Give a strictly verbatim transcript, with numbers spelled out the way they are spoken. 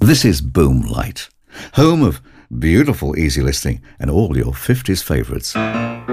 This is Boomlight, home of beautiful easy listening and all your fifties favourites.